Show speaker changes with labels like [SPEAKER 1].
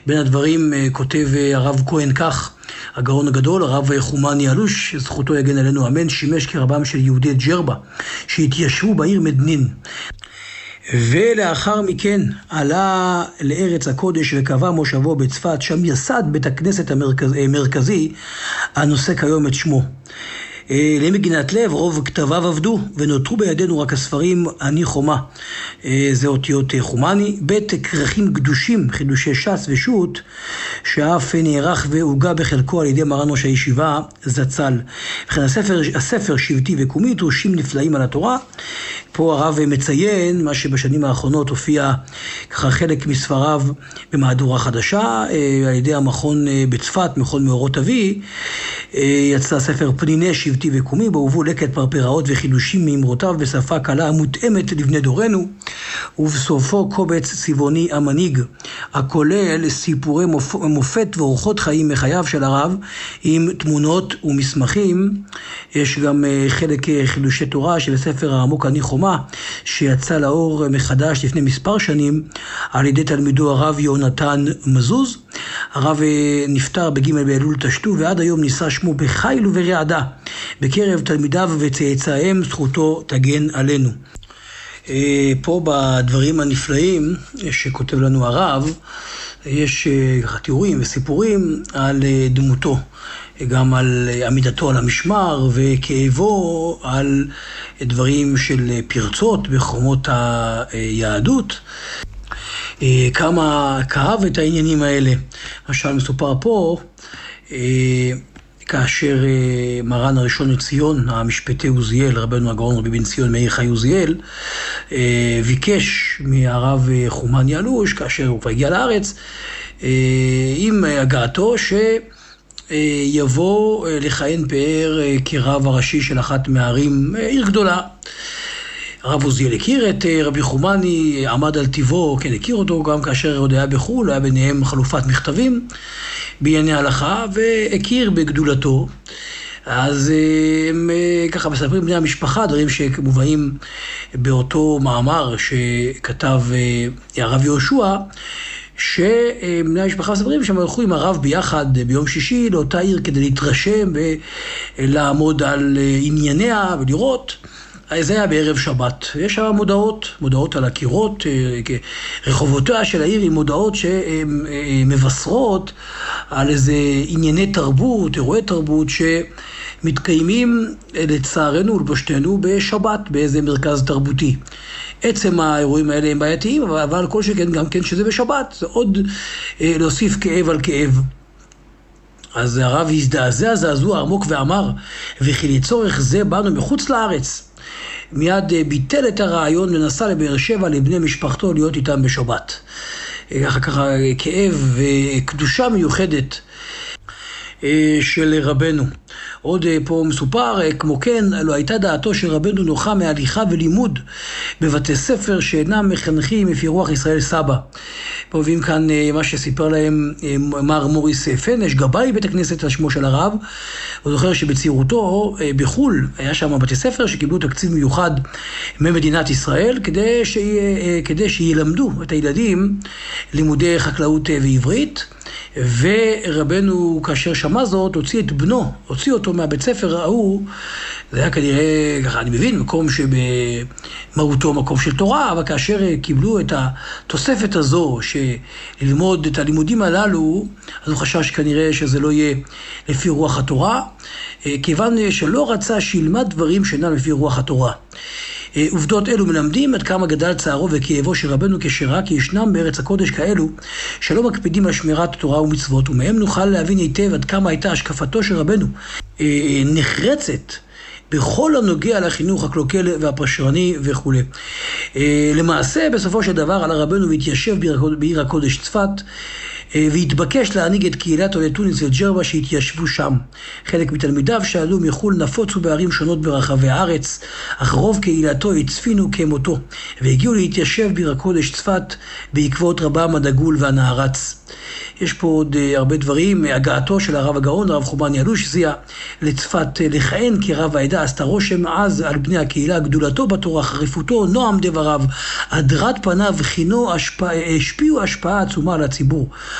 [SPEAKER 1] בין הדברים כותב הרב כהן כך: הגאון הגדול, הרב חומני אלוש, זכותו יגן עלינו אמן, שימש כרבם של יהודי ג'רבה שהתיישבו בעיר מדנין, ולאחר מכן עלה לארץ הקודש וקבע מושבו בצפת, שם יסד בית הכנסת המרכזי הנושא כיום את שמו. למגינת לב רוב כתביו עבדו, ונותרו בידינו רק הספרים אני חומה, זה אותיות חומני, בית כרכים קדושים, חידושי ש"ס ושות, שאף נערך והוגה בחלקו על ידי מרן ראש הישיבה זצ"ל. וכן הספר שבטי וקומי, דרושים נפלאים על התורה. פה הרב מציין מה שבשנים האחרונות הופיע ככה חלק מספריו במהדורה חדשה על ידי המכון בצפת, מכון מאורות אבי. יצא ספר פניני שבטי וקומי, בו הובאו לקט פרפראות וחידושים מאמרותיו בשפה קלה המותאמת לבני דורנו, ובסופו קובץ צבעוני המנהיג הכולל סיפורי מופת ואורחות חיים מחייו של הרב עם תמונות ומסמכים. יש גם חלק חידושי תורה של ספר העמוק אני חומה, שיצא לאור מחדש לפני מספר שנים על ידי תלמידו הרב יונתן מזוז. הרב נפטר בג' באלול תשטו, ועד היום נישא שמו בחיל וברעדה בקרב תלמידיו וצאצאיהם, זכותו תגן עלינו. פה בדברים הנפלאים שכותב לנו הרב יש תיאורים וסיפורים על דמותו, גם על עמידתו על המשמר וכאבו על דברים של פרצות בחומות היהדות, כמה כאב את העניינים האלה. למשל מסופר פה כאשר מרן הראשון לציון, המשפטי עוזיאל, רבנו הגאון רבי בן ציון מאיר חי עוזיאל, ביקש מהרב חומני אלוש, כאשר הוא הגיע לארץ, עם הגעתו שיבוא לכהן פאר כרב הראשי של אחת מהערים, עיר גדולה. הרב עוזיאל הכיר את רבי חומני, עמד על טיבו, כן, הכיר אותו גם כאשר עוד היה בחו"ל, היה ביניהם חלופת מכתבים בענייני הלכה, והכיר בגדולתו. אז הם ככה מספרים בני המשפחה, דברים שמובאים באותו מאמר שכתב הרב יהושע, שבני המשפחה מספרים שהם הלכו עם הרב ביחד ביום שישי לאותה עיר כדי להתרשם ולעמוד על ענייניה ולראות. זה היה בערב שבת. יש שם מודעות על הקירות, רחובותיה של העיר עם מודעות שמבשרות על איזה ענייני תרבות, אירועי תרבות שמתקיימים לצערנו ולבושתנו בשבת באיזה מרכז תרבותי. עצם האירועים האלה הם בעייתיים, אבל כל שכן גם כן שזה בשבת, זה עוד להוסיף כאב על כאב. אז הרב הזדעזע זעזוע עמוק ואמר, וכי לצורך זה באנו מחוץ לארץ. מיד ביטל את הרעיון ונסע לבאר שבע לבני משפחתו להיות איתם בשבת. ככה כאב וקדושה מיוחדת של רבנו. עוד פה מסופר, כמו כן, לא הייתה דעתו של רבנו נוחה מהליכה ולימוד בבתי ספר שאינם מחנכים לפי רוח ישראל סבא. פה מביאים כאן מה שסיפר להם מר מוריס פנש, גבאי בית הכנסת על שמו של הרב. הוא זוכר שבצעירותו בחול היה שם בתי ספר שקיבלו תקציב מיוחד ממדינת ישראל כדי שילמדו את הילדים לימודי חקלאות ועברית. ורבנו כאשר שמע זאת הוציא אותו מהבית ספר ההוא. זה היה כנראה, ככה אני מבין, מקום שבמהותו מקום של תורה, אבל כאשר קיבלו את התוספת הזו שללמוד את הלימודים הללו, אז הוא חשש כנראה שזה לא יהיה לפי רוח התורה, כיוון שלא רצה שילמד דברים שאינם לפי רוח התורה. עובדות אלו מלמדים עד כמה גדל צערו וכאבו של רבנו כשראה כי ישנם בארץ הקודש כאלו שלא מקפידים על שמירת תורה ומצוות, ומהם נוכל להבין היטב עד כמה הייתה השקפתו של רבנו נחרצת בכל הנוגע לחינוך הקלוקל והפשרני וכו'. למעשה בסופו של דבר על הרבנו והתיישב בעיר הקודש צפת, והתבקש להנהיג את קהילת עולי תוניס וג'רבה שהתיישבו שם. חלק מתלמידיו שעלו מחו"ל נפוצו בערים שונות ברחבי הארץ, אך רוב קהילתו הצפינו כמותו, והגיעו להתיישב בעיר הקודש צפת בעקבות רבם הדגול והנערץ. יש פה עוד הרבה דברים. הגעתו של הרב הגאון, הרב חומני אלוש, זיע לצפת לכהן כרב העדה, עשתה רושם אז על בני הקהילה. גדולתו בתורה, חריפותו, נועם דבריו, הדרת פניו, חינו, השפיעו השפעה עצומה על הציבור.